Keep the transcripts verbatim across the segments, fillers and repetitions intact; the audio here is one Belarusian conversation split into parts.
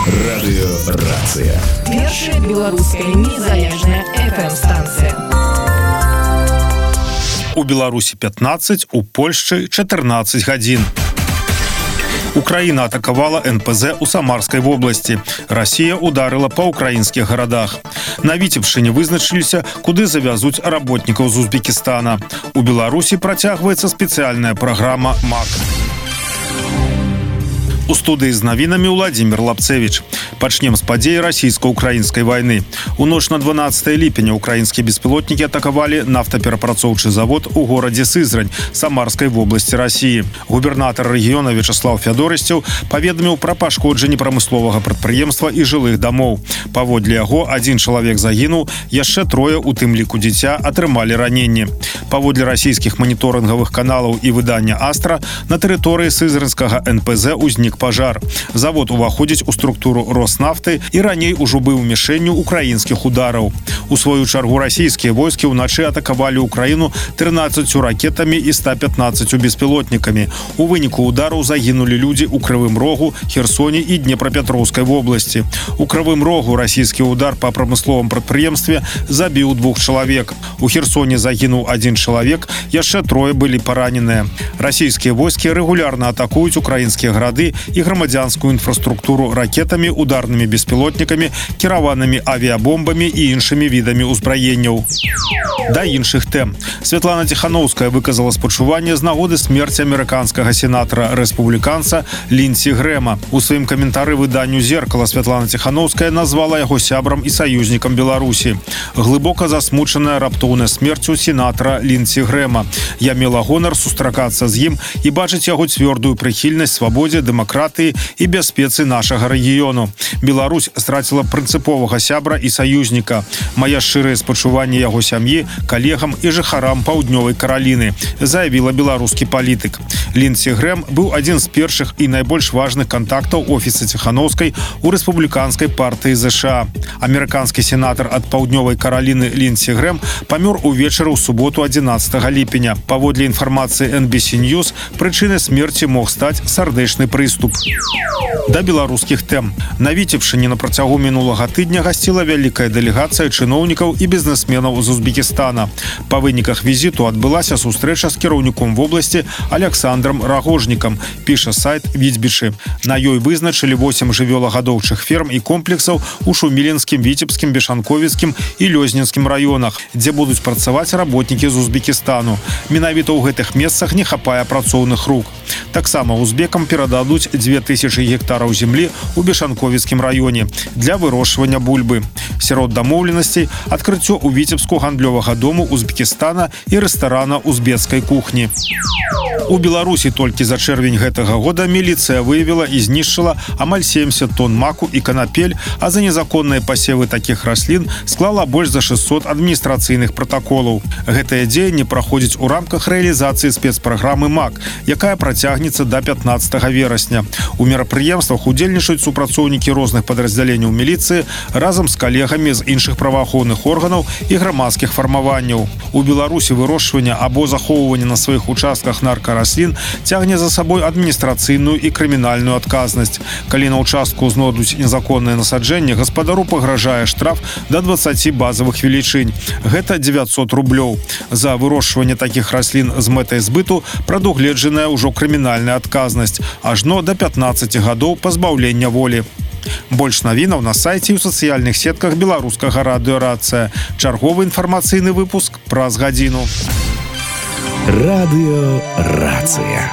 Радыёрацыя. Першая беларуская незалежная эф эм-станцыя. У Беларусі пятнаццаць, у Польшчы чатырнаццаць гадзін. Украина атаковала эн пэ зэ у Самарской области. Россия ударила по украинских городах. На Витебшине вызначились, куда завязуть работников из Узбекистана. У Беларуси протягивается специальная программа МАК. У студыі з навінамі Владимир Лапцевич. Пачнем з падзей расійска-украінскай вайны. У ноч на дванаццатае ліпеня украінскія беспілотнікі атакавалі нафтаперапрацоўчы завод у горадзе Сызрань Самарскай вобласці Расіі. Губернатар рэгіёна Вячаслав Фядорысцеў паведаміў пра пашкоджанні прамысловага прадпрыемства і жылых дамоў. Паводле яго адзін чалавек загінуў, яшчэ трое, у тым ліку дзіця, атрымалі раненні. Паводле расійскіх маніторынгавых каналаў і выдання Астра, на тэрыторыі сызранскага эн пэ зэ ўзнік пажар. Завод уваходзіць у структуру Роснафты і раней ужо быў мішэнню украінскіх удараў. У сваю чаргу расійскія войскі ўначы атакавалі Украіну трынаццаццю ракетамі і ста пятнаццаццю беспілотнікамі. У выніку удараў загінулі людзі ў Крывым Рогу, Херсоне і Днепрапетроўскай вобласці. У Крывым Рогу расійскі удар па прамысловым прадпрыемстве забіў двух чалавек. У Херсоне загінуў адзін чалавек, яшчэ трое былі параненыя. Расійскія войскі рэгулярна атакуюць украінскія гарады і грамадзянскую інфраструктуру ракетамі, ударнымі беспілотнікамі, кіраванымі авіабомбамі і іншымі відамі ўзбраенняў. Да іншых тэм. Святлана Тихановская выказала спачуванне з нагоды смерці амерыканскага сенатара рэспубліканца Линдси Грэма. У сваім каментары выданню «Зеркало» Святлана Тихановская назвала яго сябрам і саюзнікам Беларусі. Глыбока засмучаная раптоўнай смерцю сенатара Линдси Грэма. Я мела гонар сустракацца з ім і бачыць яго цвёрдую прыхільнасць свабодзе, дэмакратыі і бяспецы нашага рэгіёну. Беларусь страціла прынцыповага сябра і саюзніка. Мая шчырае спачуванне яго сям'і, калегам і жыхарам Паўднёвай Караліны, заявіла беларускі палітык. Линдси Грэм быў адзін з першых і найбольш важных кантактаў офіса Тихановскай у рэспубліканскай партыі зэ ша а. Амерыканскі сенатар ад Паўднёвай Караліны Линдси Грэм памёр увечары ў суботу адзінаццатага ліпеня. Паводле інфармацыі эн би си News, прычынай смерці мог стаць сардэчны прыступ. Да беларускіх тэм. На Витебшине на працягу мінулага тыдня гасціла вялікая дэлегацыя чыноўнікаў і бізнесменаў з Узбекістана. Па выніках візіту адбылася сустрэча з кіраўніком вобласці Александром Рагожнікам, піша сайт Віцбічы. На ёй вызначылі восем жывёлагадоўчых ферм і комплексаў у Шумілінскім, Віцебскім, Бешанковіцкім і Лёзнінскім раёнах, дзе будуць працаваць работнікі з Узбекістану. Менавіта ў гэтых месцах не хапае працоўных рук. Таксама узбекам перададуць дзве тысячы гектараў землі у Бешанковіцкім раёне для вырошчвання бульбы. Сярод дамоўленасцей адкрыццё ў Віцебску гандлёвага дому Узбекістана і рэстарана узбецкай кухні. У Беларусі толькі за чэрвень гэтага года міліцыя выявіла і знішчыла амаль семьдесят тонн маку і канапель, а за незаконныя пасевы такіх раслін склала больш за шэсцьсот адміністрацыйных пратаколаў. Гэтае дзеянне праходзіць у рамках рэалізацыі спецпраграмы МАК, якая працягнецца да пятнаццатага верасня. У мерапрыемствах удзельнічаюць супрацоўнікі розных падраздзяленняў міліцыі разам з калегамі з іншых праваахоўных органаў і грамадскіх фармаванняў. У Беларусі вырошчванне або захоўванне на сваіх участках наркараслін цягне за сабой адміністрацыйную і крымінальную адказнасць. Калі на участку знойдуць незаконнае насаджэнне, гаспадару пагражае штраф да дваццаці базавых велічынь. Гэта дзевяцьсот рублёў. За вырошчванне такіх раслін з мэтай збыту прадугледжаная ўжо крымінальная адказнасць, ажно да пятнаццаці гадоў пазбаўлення волі. Больш навінаў на сайце і ў сацыяльных сетках беларускага радыёрацыя. Чарговы інфармацыйны выпуск праз гадзіну. Радыёрацыя.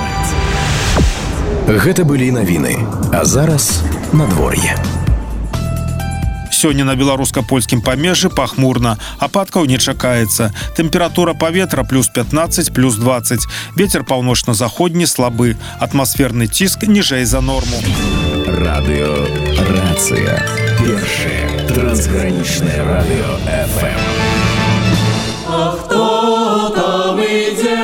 Гэта былі навіны, а зараз надвор'е. Сёння на беларуска-польскім памежжы пахмурна, ападкаў не чакаецца. Тэмпература паветра плюс пятнаццаць, плюс дваццаць. Вецер паўночна-заходні слабы. Атмасферны ціск ніжэй за норму. Радыёрацыя. Першае трансгранічнае радыё эф эм. А хто там ідзе?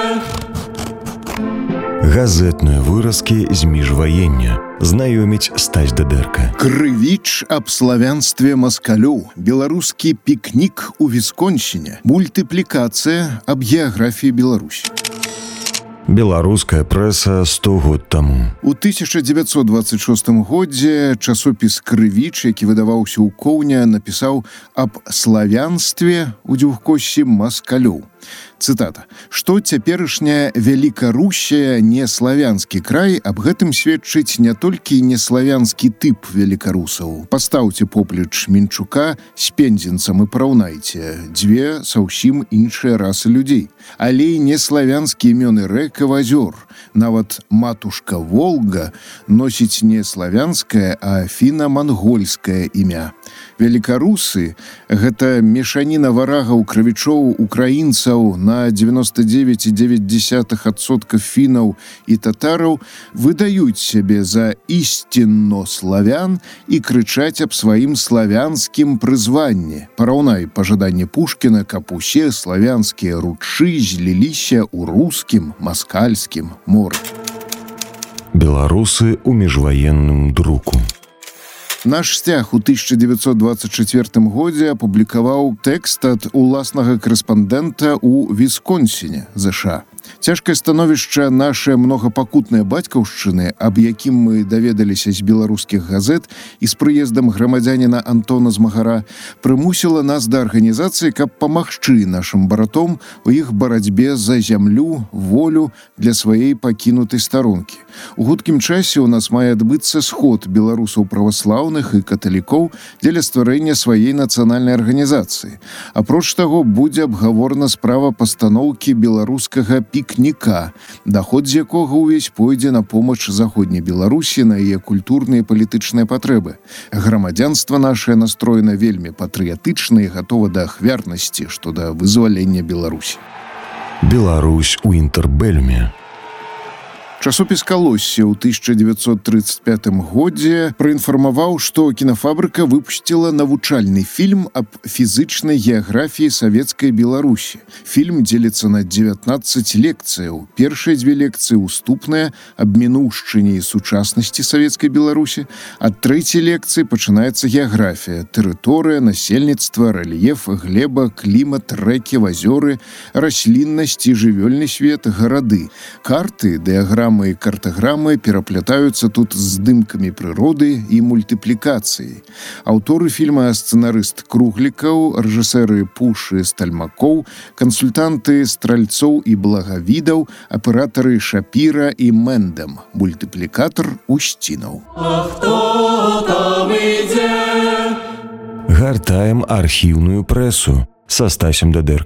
Газетныя выразкі з міжваення. Знаёміць Стась Дадэрка. Крывіч аб славянстве маскалёў. Беларускі пікнік у Вісконсіне. Мультыплікацыя аб геаграфіі Беларусі. Беларуская прэса сто год таму. У тысяча девятьсот двадцать шостым годзе часопіс «Крывіч», які выдаваўся ў Коўня, напісаў аб славянстве у дзюхкосці маскалёў. Цытата. «Што цяперашняя Велікарусія не славянскі край, аб гэтым сведчыць не толькі неславянскі тып велікарусаў. Пастаўце поплеч Мінчука з пензенцам і параўнайце. Дзве заўсім іншыя расы людзей. Але і неславянскія імёны рэк і азёр. Нават матушка Волга носіць не славянскае, а фіна-мангольскае імя. Велікарусы – гэта мешаніна варагаў, крывічоў, украінцаў, на девяносто девять и девять десятых адсотка фінаў і татараў выдаюць сябе за ісцінно славян і крычаць аб сваім славянскім прызванні. Параўнай пажаданне Пушкіна, каб усе славянскія ручы зліліся ў рускім, маскальскім моры. Беларусы ў міжваенным друку. Наш сцяг у тысяча девятьсот двадцать четвёртым годзе апублікаваў тэкст ад уласнага корэспандэнта ў Вісконсіне, ЗША. Цяжкае становішча нашай многапакутнай бацькаўшчыны, аб якім мы даведаліся з беларускіх газет і з прыездам грамадзяніна Антона Змагара, прымусіла нас да арганізацыі, каб памагчы нашым братом у іх барацьбе за зямлю, волю для сваёй пакінутай старонкі. У хуткім часе ў нас мае адбыцца сход беларусаў праваслаўных і каталікоў дзеля стварэння сваёй нацыянальнай арганізацыі. Апроч таго, будзе абгаворана справа пастаноўкі беларускага пікніка, даход з якога ўвесь пойдзе на помач заходняй Беларусі на яе культурныя і палітычныя патрэбы. Грамадзянства нашае настроена вельмі патрыятычна і гатова да ахвярнасці, што да вызвалення Беларусі. Беларусь у інтэрбэльме. Часопіс «Калоссе» ў тысяча девятьсот тридцать пятым годзе праінфармаваў, што кінафабрыка выпусціла навучальны фільм аб фізычнай геаграфіі савецкай Беларусі. Фільм дзеліцца на дзевятнаццаць лекцыяў. Першыя дзве лекцыі уступныя аб мінуўшчыне і сучаснасці савецкай Беларусі. Ад трэцяй лекцыі пачынаецца геаграфія, тэрыторыя, насельніцтва, рэльеф, глеба, клімат, рэкі, азёры, расліннасць і жывёльны свет, гарады. Карты, дыяграмы і картаграмы пераплятаюцца тут з здымкамі прыроды і мультыплікацыяй. Аўторы фільма сцэнарыст Круглікаў, рэжысэры Пушы, Стальмакоў, кансультанты Стральцоў і Благавідаў, аператары Шапіра і Мэндам, мультыплікатар Усцінаў. А хто там ідзе? Гартаем архіўную прэсу са Стасем Дадэркай.